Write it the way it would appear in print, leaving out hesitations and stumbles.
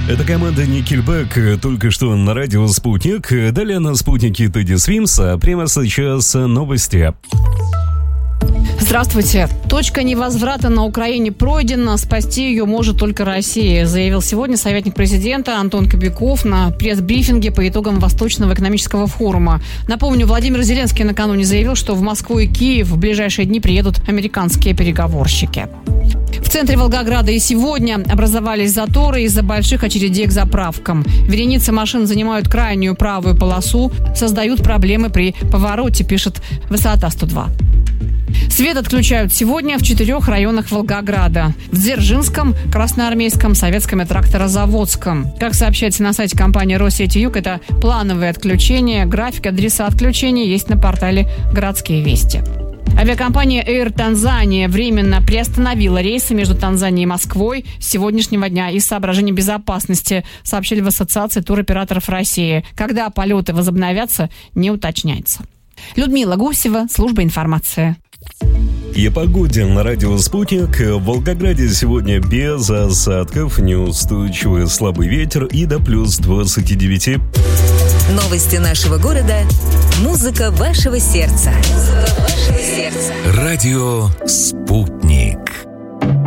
Это команда Nickelback, только что на радио «Спутник». Далее на «Спутнике» Тедди Свимс, а прямо сейчас новости. Здравствуйте. Точка невозврата на Украине пройдена. Спасти ее может только Россия, заявил сегодня советник президента Антон Кобяков на пресс-брифинге по итогам Восточного экономического форума. Напомню, Владимир Зеленский накануне заявил, что в Москву и Киев в ближайшие дни приедут американские переговорщики. В центре Волгограда и сегодня образовались заторы из-за больших очередей к заправкам. Вереницы машин занимают крайнюю правую полосу, создают проблемы при повороте, пишет Высота 102. Свет отключают сегодня в 4 районах Волгограда. В Дзержинском, Красноармейском, Советском и Тракторозаводском. Как сообщается на сайте компании «Россеть-Юг», это плановые отключения. График адреса отключения есть на портале «Городские вести». Авиакомпания Air Tanzania временно приостановила рейсы между Танзанией и Москвой с сегодняшнего дня из соображений безопасности, сообщили в Ассоциации туроператоров России. Когда полеты возобновятся, не уточняется. Людмила Гусева, служба информации. И о погоде на радио «Спутник». В Волгограде сегодня без осадков, неустойчивый слабый ветер и до плюс 29. Новости нашего города. Музыка вашего сердца. Радио «Спутник».